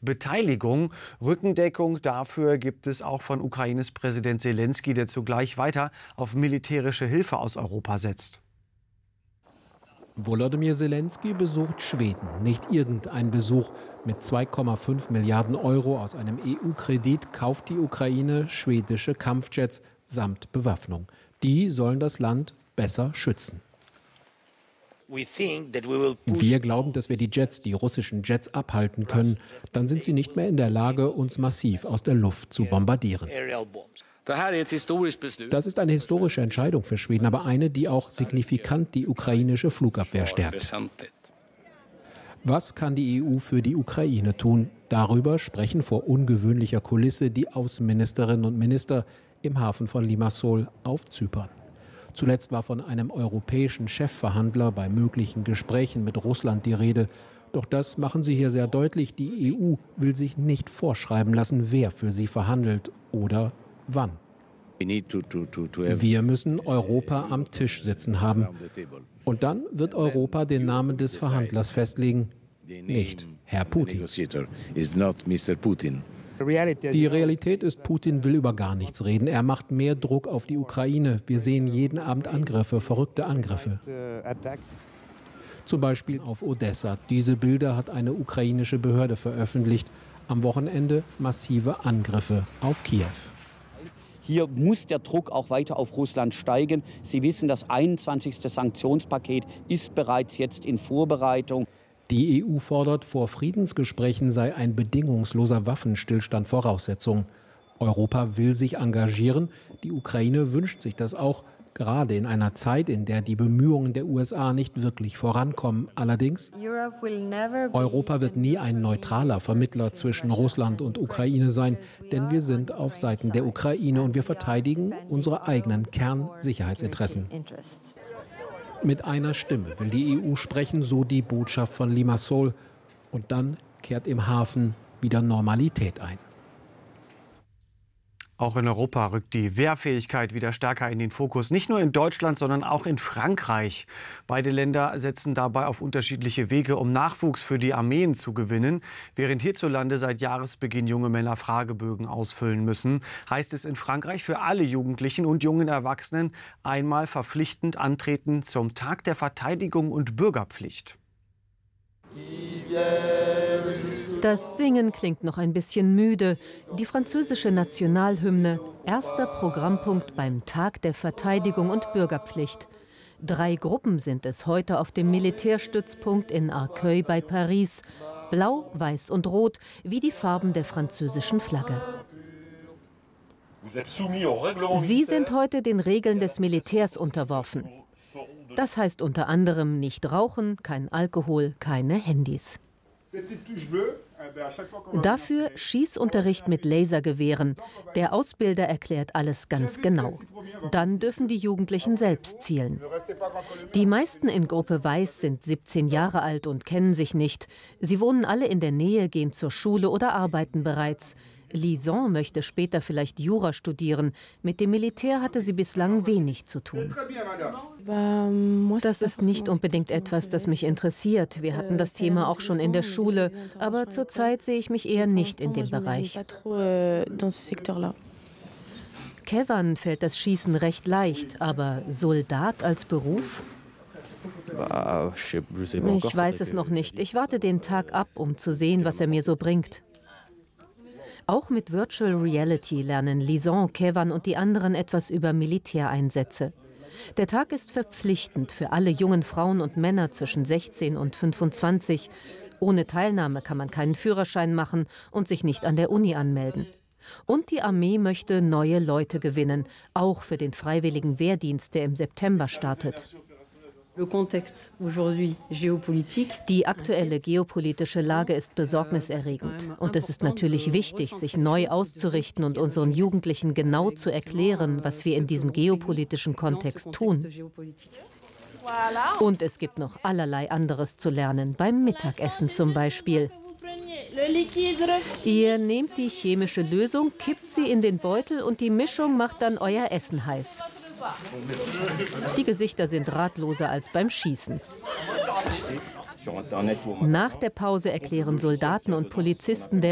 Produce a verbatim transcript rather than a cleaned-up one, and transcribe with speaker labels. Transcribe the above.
Speaker 1: Beteiligung. Rückendeckung dafür gibt es auch von Ukraines Präsident Selenskyj, der zugleich weiter auf militärische Hilfe aus Europa setzt.
Speaker 2: Volodymyr Selenskyj besucht Schweden. Nicht irgendein Besuch. Mit zwei Komma fünf Milliarden Euro aus einem E U-Kredit kauft die Ukraine schwedische Kampfjets samt Bewaffnung. Die sollen das Land besser schützen. Wir glauben, dass wir die Jets, die russischen Jets, abhalten können. Dann sind sie nicht mehr in der Lage, uns massiv aus der Luft zu bombardieren. Das ist eine historische Entscheidung für Schweden, aber eine, die auch signifikant die ukrainische Flugabwehr stärkt. Was kann die E U für die Ukraine tun? Darüber sprechen vor ungewöhnlicher Kulisse die Außenministerinnen und Minister im Hafen von Limassol auf Zypern. Zuletzt war von einem europäischen Chefverhandler bei möglichen Gesprächen mit Russland die Rede. Doch das machen sie hier sehr deutlich. Die E U will sich nicht vorschreiben lassen, wer für sie verhandelt oder wann. Wir müssen Europa am Tisch sitzen haben. Und dann wird Europa den Namen des Verhandlers festlegen, nicht Herr Putin. Die Realität ist, Putin will über gar nichts reden. Er macht mehr Druck auf die Ukraine. Wir sehen jeden Abend Angriffe, verrückte Angriffe. Zum Beispiel auf Odessa. Diese Bilder hat eine ukrainische Behörde veröffentlicht. Am Wochenende massive Angriffe auf Kiew.
Speaker 3: Hier muss der Druck auch weiter auf Russland steigen. Sie wissen, das einundzwanzigste Sanktionspaket ist bereits jetzt in Vorbereitung.
Speaker 2: Die E U fordert, vor Friedensgesprächen sei ein bedingungsloser Waffenstillstand Voraussetzung. Europa will sich engagieren. Die Ukraine wünscht sich das auch, gerade in einer Zeit, in der die Bemühungen der U S A nicht wirklich vorankommen. Allerdings, Europa wird nie ein neutraler Vermittler zwischen Russland und Ukraine sein, denn wir sind auf Seiten der Ukraine und wir verteidigen unsere eigenen Kernsicherheitsinteressen. Mit einer Stimme will die E U sprechen, so die Botschaft von Limassol. Und dann kehrt im Hafen wieder Normalität ein.
Speaker 1: Auch in Europa rückt die Wehrfähigkeit wieder stärker in den Fokus. Nicht nur in Deutschland, sondern auch in Frankreich. Beide Länder setzen dabei auf unterschiedliche Wege, um Nachwuchs für die Armeen zu gewinnen. Während hierzulande seit Jahresbeginn junge Männer Fragebögen ausfüllen müssen, heißt es in Frankreich für alle Jugendlichen und jungen Erwachsenen einmal verpflichtend antreten zum Tag der Verteidigung und Bürgerpflicht.
Speaker 4: Das Singen klingt noch ein bisschen müde. Die französische Nationalhymne, erster Programmpunkt beim Tag der Verteidigung und Bürgerpflicht. Drei Gruppen sind es heute auf dem Militärstützpunkt in Arcueil bei Paris. Blau, Weiß und Rot, wie die Farben der französischen Flagge. Sie sind heute den Regeln des Militärs unterworfen. Das heißt unter anderem nicht rauchen, kein Alkohol, keine Handys. Dafür Schießunterricht mit Lasergewehren. Der Ausbilder erklärt alles ganz genau. Dann dürfen die Jugendlichen selbst zielen. Die meisten in Gruppe Weiß sind siebzehn Jahre alt und kennen sich nicht. Sie wohnen alle in der Nähe, gehen zur Schule oder arbeiten bereits. Lison möchte später vielleicht Jura studieren. Mit dem Militär hatte sie bislang wenig zu tun. Das ist nicht unbedingt etwas, das mich interessiert. Wir hatten das Thema auch schon in der Schule. Aber zurzeit sehe ich mich eher nicht in dem Bereich. Kevan fällt das Schießen recht leicht. Aber Soldat als Beruf? Ich weiß es noch nicht. Ich warte den Tag ab, um zu sehen, was er mir so bringt. Auch mit Virtual Reality lernen Lison, Kevan und die anderen etwas über Militäreinsätze. Der Tag ist verpflichtend für alle jungen Frauen und Männer zwischen sechzehn und fünfundzwanzig. Ohne Teilnahme kann man keinen Führerschein machen und sich nicht an der Uni anmelden. Und die Armee möchte neue Leute gewinnen, auch für den freiwilligen Wehrdienst, der im September startet. Die aktuelle geopolitische Lage ist besorgniserregend. Und es ist natürlich wichtig, sich neu auszurichten und unseren Jugendlichen genau zu erklären, was wir in diesem geopolitischen Kontext tun. Und es gibt noch allerlei anderes zu lernen, beim Mittagessen zum Beispiel. Ihr nehmt die chemische Lösung, kippt sie in den Beutel und die Mischung macht dann euer Essen heiß. Die Gesichter sind ratloser als beim Schießen. Nach der Pause erklären Soldaten und Polizisten der